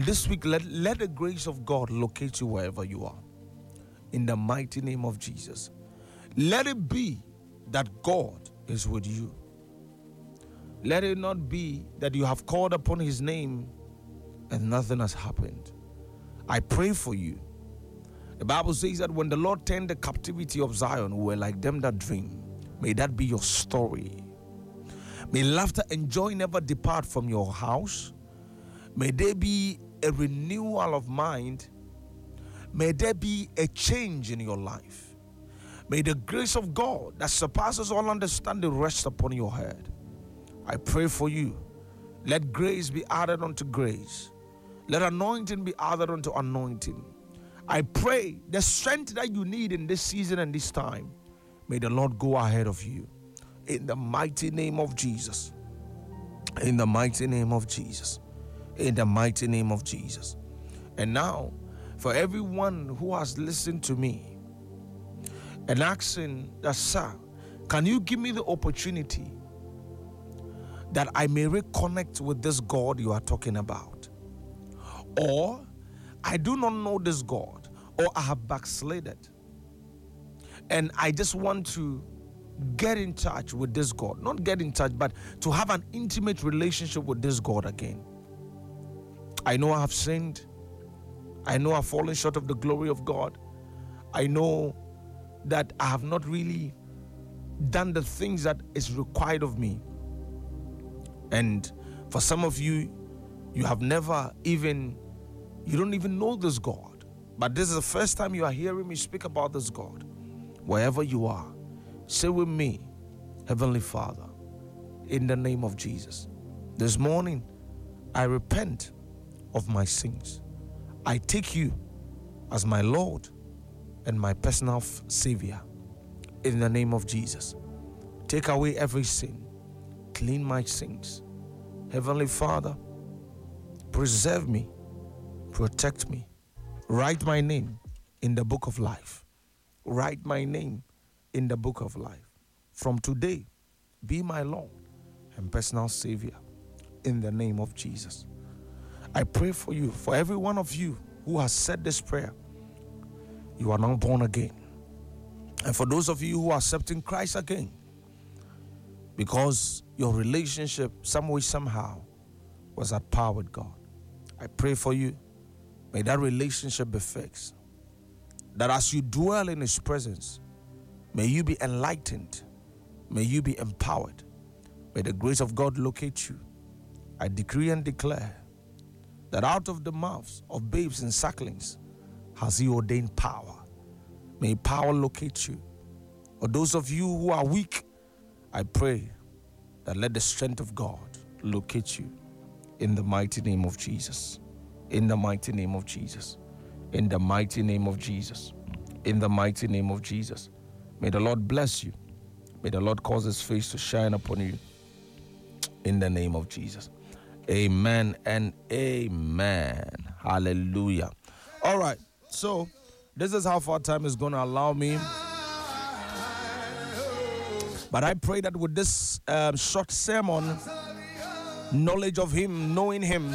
And this week, let the grace of God locate you wherever you are. In the mighty name of Jesus. Let it be that God is with you. Let it not be that you have called upon his name and nothing has happened. I pray for you. The Bible says that when the Lord turned the captivity of Zion, we were like them that dream. May that be your story. May laughter and joy never depart from your house. May there be a renewal of mind. May there be a change in your life. May the grace of God that surpasses all understanding rest upon your head. I pray for you. Let grace be added unto grace. Let anointing be added unto anointing. I pray the strength that you need in this season and this time, may the Lord go ahead of you. In the mighty name of Jesus. In the mighty name of Jesus. In the mighty name of Jesus. And now, for everyone who has listened to me and asking that, sir, can you give me the opportunity that I may reconnect with this God you are talking about? Or I do not know this God, or I have backslided and I just want to get in touch with this God. Not get in touch, but to have an intimate relationship with this God again. I know I have sinned. I know I've fallen short of the glory of God. I know that I have not really done the things that is required of me. And for some of you, you have never even, you don't even know this God. But this is the first time you are hearing me speak about this God. Wherever you are, say with me, Heavenly Father, in the name of Jesus, this morning, I repent of my sins. I take you as my Lord and my personal Savior. In the name of Jesus, take away every sin. Clean my sins. Heavenly Father, preserve me, protect me. Write my name in the book of life. Write my name in the book of life. From today, be my Lord and personal Savior. In the name of Jesus. I pray for you, for every one of you who has said this prayer, you are now born again. And for those of you who are accepting Christ again, because your relationship, some way, somehow, was at par with God, I pray for you, may that relationship be fixed. That as you dwell in his presence, may you be enlightened. May you be empowered. May the grace of God locate you. I decree and declare that out of the mouths of babes and sucklings has he ordained power. May power locate you. For those of you who are weak, I pray that let the strength of God locate you. In the mighty name of Jesus. In the mighty name of Jesus. In the mighty name of Jesus. In the mighty name of Jesus. May the Lord bless you. May the Lord cause his face to shine upon you. In the name of Jesus. Amen and amen. Hallelujah. All right. So this is how far time is going to allow me. But I pray that with this short sermon, knowledge of him, knowing him,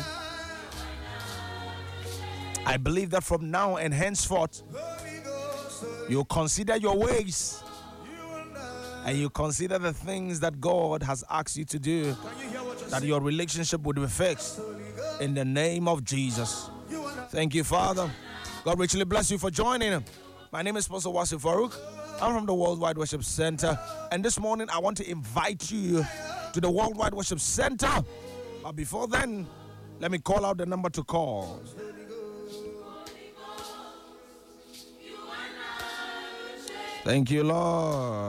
I believe that from now and henceforth, you consider your ways and you consider the things that God has asked you to do, that your relationship would be fixed in the name of Jesus. Thank you, Father. God richly bless you for joining. My name is Pastor Wasif Farouk. I'm from the Worldwide Worship Center. And this morning, I want to invite you to the Worldwide Worship Center. But before then, let me call out the number to call. Thank you, Lord.